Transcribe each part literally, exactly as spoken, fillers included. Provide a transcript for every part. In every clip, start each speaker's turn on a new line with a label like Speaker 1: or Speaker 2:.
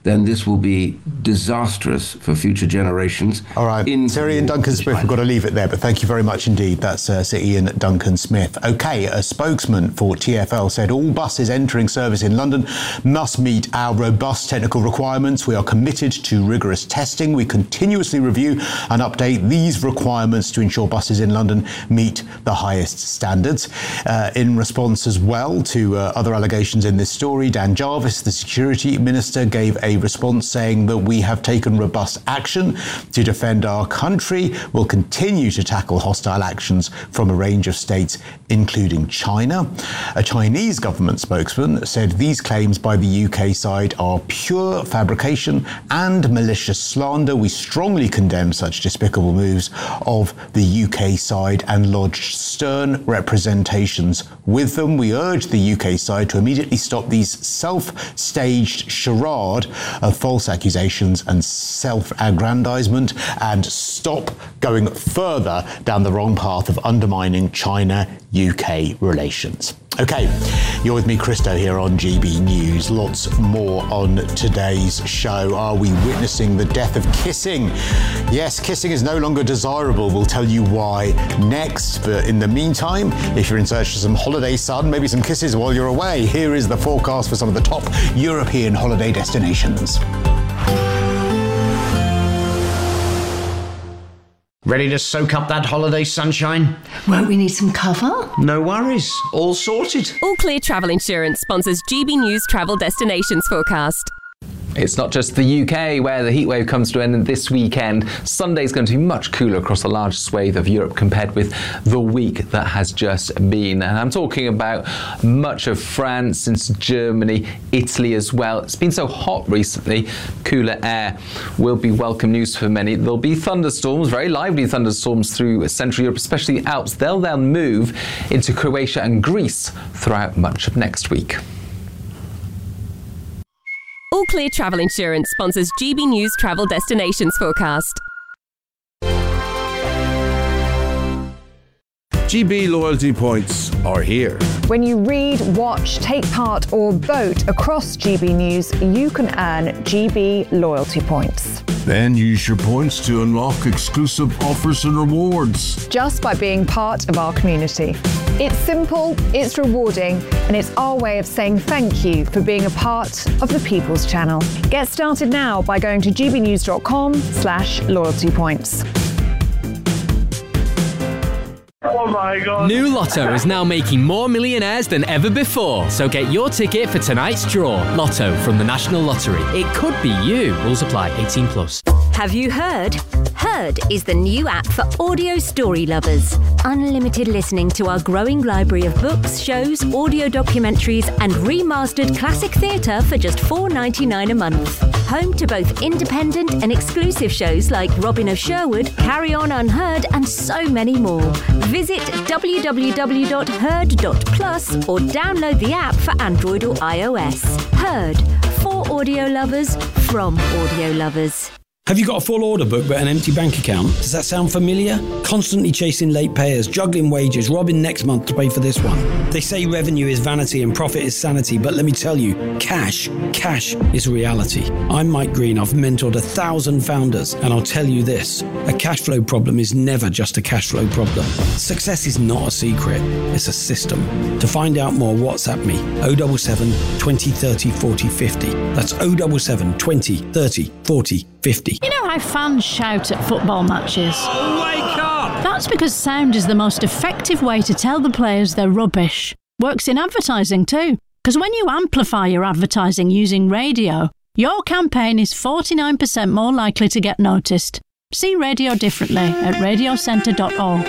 Speaker 1: then this will be disastrous for future generations.
Speaker 2: All right, Sir Ian Duncan-Smith, we've got to leave it there, but thank you very much indeed. That's uh, Sir Ian Duncan-Smith. OK, a spokesman for T F L said all buses entering service in London must meet our robust technical requirements. We are committed to rigorous testing. We continuously review and update these requirements to ensure buses in London meet the highest standards. Uh, in response as well to uh, other allegations in this story, Dan Jarvis, the Security Minister, gave a response saying that we have taken robust action to defend our country. We'll continue to tackle hostile actions from a range of states, including China. A Chinese government spokesman said these claims by the U K side are pure fabrication and malicious slander. We strongly condemn such despicable moves of the U K side and lodged stern representations with them. We urge the U K side to immediately stop these self-staged charade of false accusations and self-aggrandizement and stop going further down the wrong path of undermining China-U K relations. OK, you're with me, Christo, here on G B News. Lots more on today's show. Are we witnessing the death of kissing? Yes, kissing is no longer desirable. We'll tell you why next. But in the meantime, if you're in search of some holiday sun, maybe some kisses while you're away, here is the forecast for some of the top European holiday destinations.
Speaker 3: Ready to soak up that holiday sunshine?
Speaker 4: Won't we need some cover?
Speaker 3: No worries. All sorted.
Speaker 5: All Clear Travel Insurance sponsors G B News Travel Destinations Forecast.
Speaker 6: It's not just the U K where the heatwave comes to an end this weekend. Sunday's going to be much cooler across a large swathe of Europe compared with the week that has just been. And I'm talking about much of France, into Germany, Italy as well. It's been so hot recently. Cooler air will be welcome news for many. There'll be thunderstorms, very lively thunderstorms through Central Europe, especially the Alps. They'll then move into Croatia and Greece throughout much of next week.
Speaker 5: All Clear Travel Insurance sponsors G B News Travel Destinations Forecast.
Speaker 7: G B loyalty points are here.
Speaker 8: When you read, watch, take part or vote across G B News, you can earn G B loyalty points.
Speaker 7: Then use your points to unlock exclusive offers and rewards.
Speaker 8: Just by being part of our community. It's simple, it's rewarding, and it's our way of saying thank you for being a part of the People's Channel. Get started now by going to gbnews.com slash loyalty points.
Speaker 9: Oh my God.
Speaker 10: New Lotto is now making more millionaires than ever before. So get your ticket for tonight's draw. Lotto from the National Lottery. It could be you. Rules apply. eighteen plus.
Speaker 11: Have you heard? Heard is the new app for audio story lovers. Unlimited listening to our growing library of books, shows, audio documentaries and remastered classic theatre for just four dollars ninety-nine a month. Home to both independent and exclusive shows like Robin of Sherwood, Carry On Unheard and so many more. Visit w w w dot heard dot plus or download the app for Android or iOS. Heard, for audio lovers, from audio lovers.
Speaker 12: Have you got a full order book but an empty bank account? Does that sound familiar? Constantly chasing late payers, juggling wages, robbing next month to pay for this one. They say revenue is vanity and profit is sanity, but let me tell you, cash, cash is reality. I'm Mike Green. I've mentored a thousand founders, and I'll tell you this, a cash flow problem is never just a cash flow problem. Success is not a secret, it's a system. To find out more, WhatsApp me, oh seven seven, twenty, thirty, forty, fifty. That's oh seven seven, twenty, thirty, forty, fifty.
Speaker 13: You know how fans shout at football matches?
Speaker 12: Wake up!
Speaker 13: That's because sound is the most effective way to tell the players they're rubbish. Works in advertising too. Because when you amplify your advertising using radio, your campaign is forty-nine percent more likely to get noticed. See radio differently at radio centre dot org.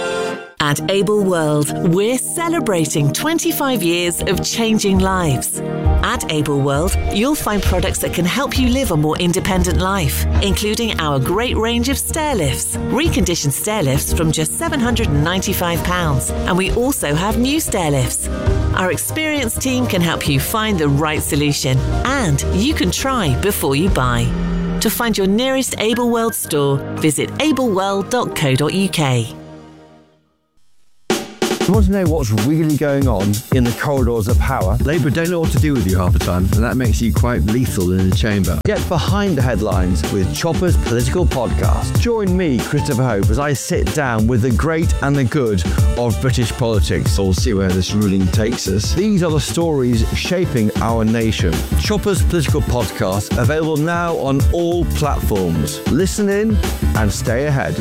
Speaker 14: At Able World, we're celebrating twenty-five years of changing lives. At Able World, you'll find products that can help you live a more independent life, including our great range of stair lifts, reconditioned stair lifts from just seven hundred ninety-five pounds, and we also have new stair lifts. Our experienced team can help you find the right solution, and you can try before you buy. To find your nearest Able World store, visit able world dot co dot u k.
Speaker 15: want to know what's really going on in the corridors of power? Labour don't know what to do with you half the time, and that makes you quite lethal in the chamber. Get behind the headlines with Chopper's Political Podcast. Join me, Christopher Hope, as I sit down with the great and the good of British politics. We'll see where this ruling takes us. These are the stories shaping our nation. Chopper's Political Podcast, available now on all platforms. Listen in and stay ahead.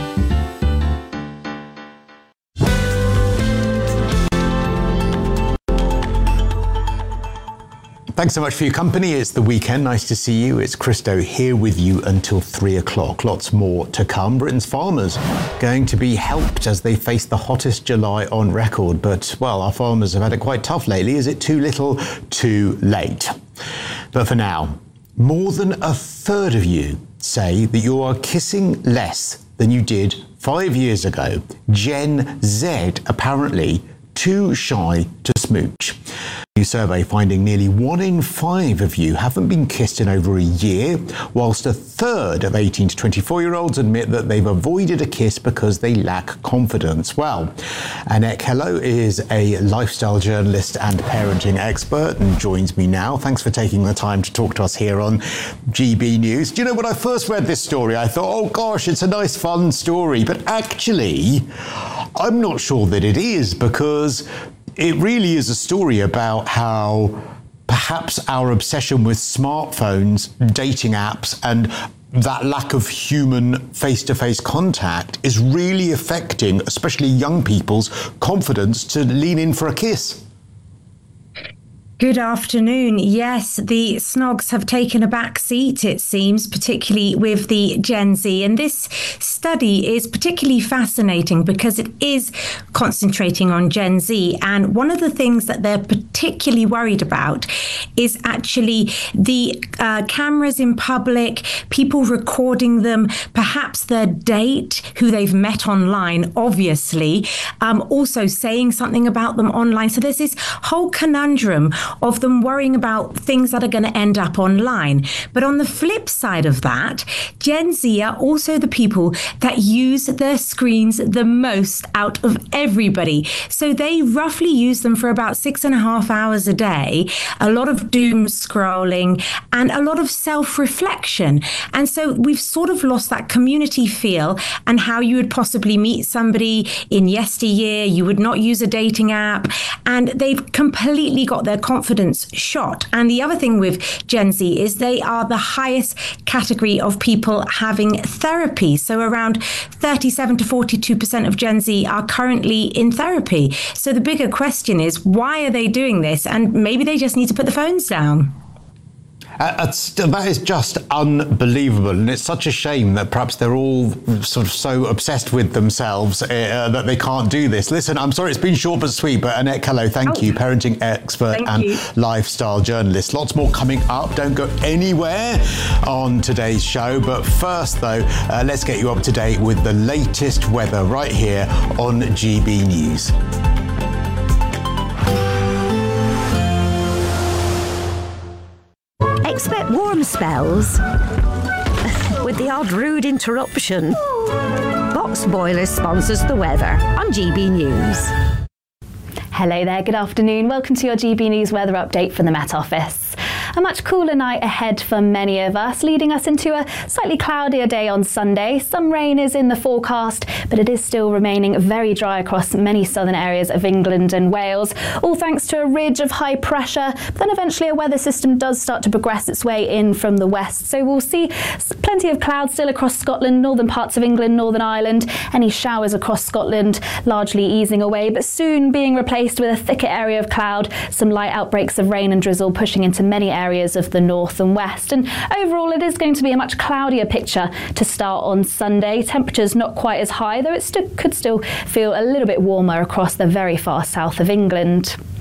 Speaker 2: Thanks so much for your company. It's the weekend. Nice to see you. It's Christo here with you until three o'clock. Lots more to come. Britain's farmers going to be helped as they face the hottest July on record. But, well, our farmers have had it quite tough lately. Is it too little, too late? But for now, more than a third of you say that you are kissing less than you did five years ago. Gen Z, apparently too shy to smooch. New survey finding nearly one in five of you haven't been kissed in over a year, whilst a third of eighteen to twenty-four year olds admit that they've avoided a kiss because they lack confidence. Well, Annette Kello is a lifestyle journalist and parenting expert and joins me now. Thanks for taking the time to talk to us here on G B News. Do you know, when I first read this story, I thought, oh gosh, it's a nice fun story, but actually, I'm not sure that it is, because it really is a story about how perhaps our obsession with smartphones, dating apps, and that lack of human face-to-face contact is really affecting, especially young people's confidence to lean in for a kiss.
Speaker 16: Good afternoon. Yes, the snogs have taken a back seat, it seems, particularly with the Gen Z. And this study is particularly fascinating because it is concentrating on Gen Z. And one of the things that they're particularly worried about is actually the uh, cameras in public, people recording them, perhaps their date, who they've met online, obviously, um, also saying something about them online. So there's this whole conundrum of them worrying about things that are going to end up online. But on the flip side of that, Gen Z are also the people that use their screens the most out of everybody. So they roughly use them for about six and a half hours a day, a lot of doom scrolling and a lot of self-reflection. And so we've sort of lost that community feel and how you would possibly meet somebody in yesteryear. You would not use a dating app, and they've completely got their confidence shot. And the other thing with Gen Z is they are the highest category of people having therapy. So around thirty-seven to forty-two percent of Gen Z are currently in therapy. So the bigger question is, why are they doing this? And maybe they just need to put the phones down.
Speaker 2: Uh, that is just unbelievable, and it's such a shame that perhaps they're all sort of so obsessed with themselves uh, that they can't do this. Listen, I'm sorry it's been short but sweet, but Annette Kello, thank oh. you, parenting expert thank and you. lifestyle journalist. Lots more coming up. Don't go anywhere on today's show, but first though, uh, let's get you up to date with the latest weather right here on G B News.
Speaker 11: Expect warm spells with the odd rude interruption. Box Boilers sponsors the weather on G B News.
Speaker 17: Hello there, good afternoon. Welcome to your G B News weather update from the Met Office. A much cooler night ahead for many of us, leading us into a slightly cloudier day on Sunday. Some rain is in the forecast, but it is still remaining very dry across many southern areas of England and Wales, all thanks to a ridge of high pressure. But then eventually a weather system does start to progress its way in from the west. So we'll see plenty of clouds still across Scotland, northern parts of England, Northern Ireland. Any showers across Scotland largely easing away, but soon being replaced with a thicker area of cloud, some light outbreaks of rain and drizzle pushing into many areas areas of the north and west. And overall, it is going to be a much cloudier picture to start on Sunday. Temperatures not quite as high, though it st- could still feel a little bit warmer across the very far south of England.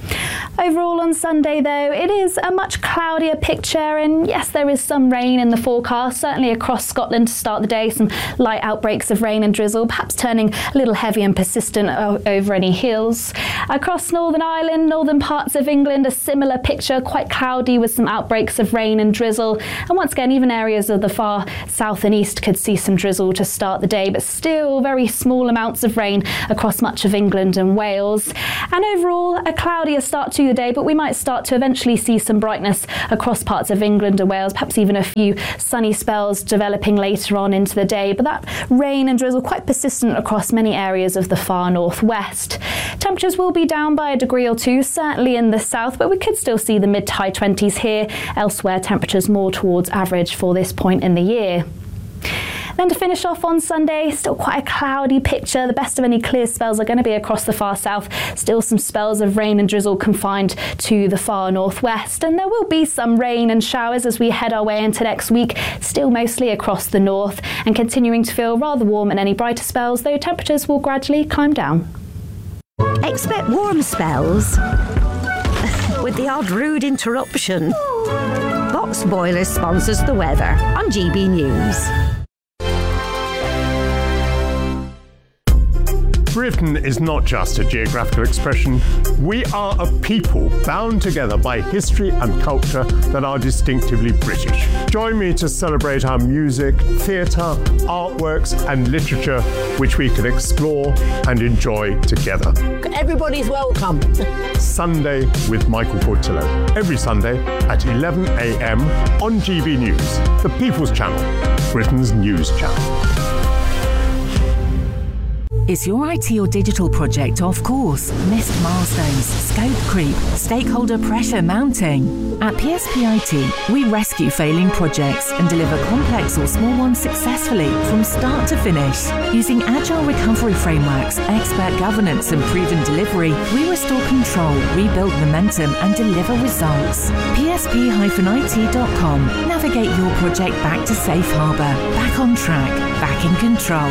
Speaker 17: Overall on Sunday, though, it is a much cloudier picture, and yes, there is some rain in the forecast, certainly across Scotland to start the day, some light outbreaks of rain and drizzle, perhaps turning a little heavy and persistent o- over any hills. Across Northern Ireland, northern parts of England, a similar picture, quite cloudy with some outbreaks of rain and drizzle, and once again, even areas of the far south and east could see some drizzle to start the day, but still very small amounts of rain across much of England and Wales. And overall, a cloudier start to the day, but we might start to eventually see some brightness across parts of England and Wales, perhaps even a few sunny spells developing later on into the day, but that rain and drizzle quite persistent across many areas of the far northwest. Temperatures will be down by a degree or two, certainly in the south, but we could still see the mid to high twenties here. Elsewhere, temperatures more towards average for this point in the year. Then to finish off on Sunday, still quite a cloudy picture. The best of any clear spells are going to be across the far south. Still some spells of rain and drizzle confined to the far northwest. And there will be some rain and showers as we head our way into next week, still mostly across the north and continuing to feel rather warm in any brighter spells, though temperatures will gradually climb down.
Speaker 11: Expect warm spells with the odd rude interruption. Box Boilers sponsors the weather on G B News.
Speaker 18: Britain is not just a geographical expression. We are a people bound together by history and culture that are distinctively British. Join me to celebrate our music, theatre, artworks and literature, which we can explore and enjoy together.
Speaker 19: Everybody's welcome.
Speaker 18: Sunday with Michael Portillo. Every Sunday at eleven a.m. on G B News, the People's Channel, Britain's news channel.
Speaker 20: Is your I T or digital project off course? Missed milestones, scope creep, stakeholder pressure mounting? At P S P I T, we rescue failing projects and deliver complex or small ones successfully from start to finish. Using agile recovery frameworks, expert governance and proven delivery, we restore control, rebuild momentum and deliver results. P S P I T dot com. Navigate your project back to safe harbour, back on track, back in control.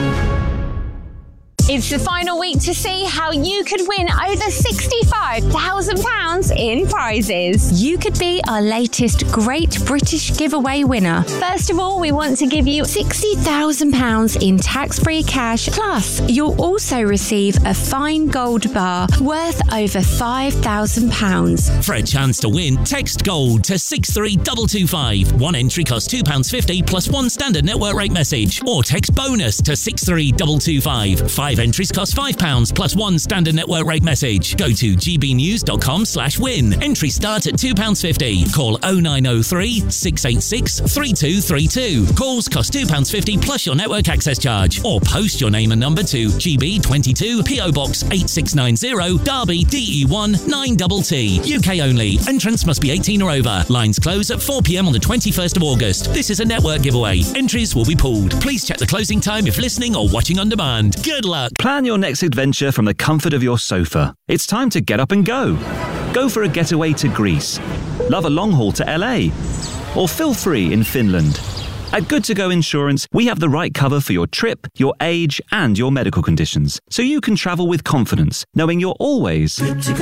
Speaker 21: It's the final week to see how you could win over sixty-five thousand pounds in prizes. You could be our latest Great British Giveaway winner. First of all, we want to give you sixty thousand pounds in tax-free cash. Plus, you'll also receive a fine gold bar worth over five thousand pounds.
Speaker 22: For a chance to win, text GOLD to six three two two five. One entry costs two pounds fifty plus one standard network rate message. Or text BONUS to six three two two five. Five entries cost five pounds plus one standard network rate message. Go to gbnews.com slash win. Entries start at two pounds fifty. Call oh nine oh three, six eight six, three two three two. Calls cost two pounds fifty plus your network access charge. Or post your name and number to G B twenty-two P O Box eight six nine zero, Derby D E one nine T T. U K only. Entrance must be eighteen or over. Lines close at four p.m. on the twenty-first of August. This is a network giveaway. Entries will be pulled. Please check the closing time if listening or watching on demand. Good luck.
Speaker 23: Plan your next adventure from the comfort of your sofa. It's time to get up and go. Go for a getaway to Greece. Love a long haul to L A. Or feel free in Finland. At Good To Go Insurance, we have the right cover for your trip, your age, and your medical conditions, so you can travel with confidence, knowing you're always good to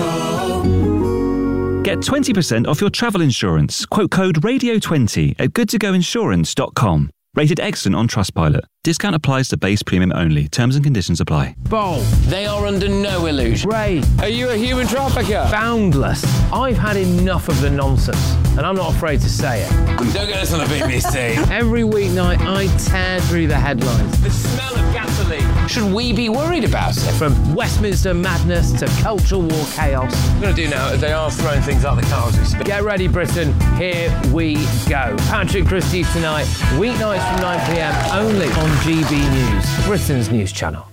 Speaker 23: go. Get twenty percent off your travel insurance. Quote code radio twenty at good to go insurance dot com. Rated excellent on Trustpilot. Discount applies to base premium only. Terms and conditions apply.
Speaker 24: Bo, they are under no illusion.
Speaker 25: Ray, are you a human trafficker? Boundless. I've had enough of the nonsense, and I'm not afraid to say it.
Speaker 24: Don't get us on a B B C.
Speaker 25: Every weeknight, I tear through the headlines.
Speaker 24: The smell of gasoline. Should we be worried about it?
Speaker 25: From Westminster madness to culture war chaos.
Speaker 24: What I'm going to do now, they are throwing things out the car as we speak.
Speaker 25: Get ready, Britain. Here we go. Patrick Christie tonight, weeknights from nine p.m. only on G B News, Britain's news channel.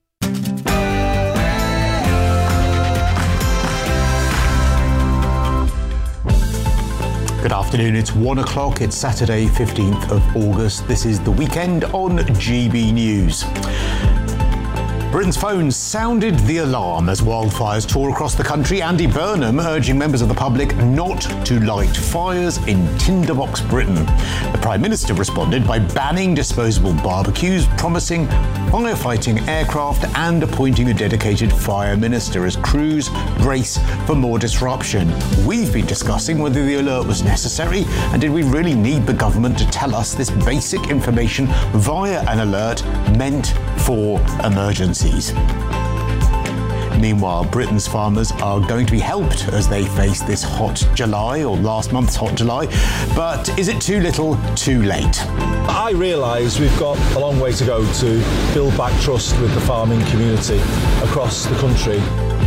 Speaker 2: Good afternoon, it's one o'clock, it's Saturday fifteenth of August. This is The Weekend on G B News. Britain's phones sounded the alarm as wildfires tore across the country. Andy Burnham urging members of the public not to light fires in Tinderbox Britain. The Prime Minister responded by banning disposable barbecues, promising firefighting aircraft and appointing a dedicated fire minister as crews brace for more disruption. We've been discussing whether the alert was necessary and did we really need the government to tell us this basic information via an alert meant for emergencies. Meanwhile, Britain's farmers are going to be helped as they face this hot July, or last month's hot July. But is it too little, too late?
Speaker 1: I realise we've got a long way to go to build back trust with the farming community across the country.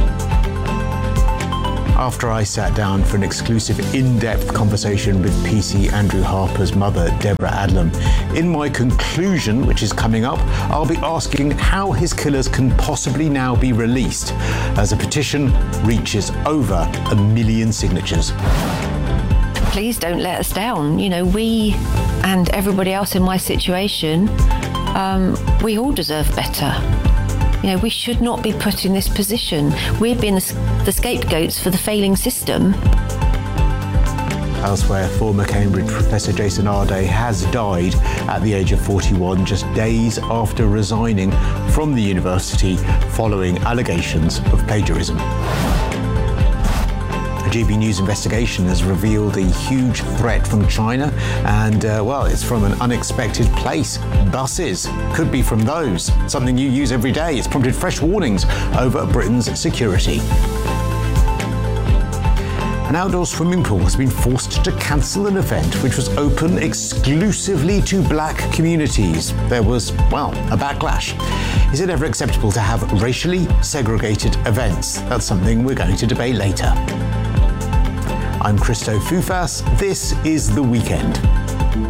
Speaker 2: After I sat down for an exclusive in-depth conversation with P C Andrew Harper's mother, Deborah Adlam. In my conclusion, which is coming up, I'll be asking how his killers can possibly now be released as a petition reaches over a million signatures.
Speaker 3: Please don't let us down. You know, we and everybody else in my situation, um, we all deserve better. You know, we should not be put in this position. We've been the scapegoats for the failing system.
Speaker 2: Elsewhere, former Cambridge Professor Jason Arday has died at the age of forty-one, just days after resigning from the university following allegations of plagiarism. A G B News investigation has revealed a huge threat from China, and, uh, well, it's from an unexpected place. Buses could be from those, something you use every day. It's prompted fresh warnings over Britain's security. An outdoor swimming pool has been forced to cancel an event which was open exclusively to black communities. There was, well, a backlash. Is it ever acceptable to have racially segregated events? That's something we're going to debate later. I'm Christo Fufas. This is The Weekend.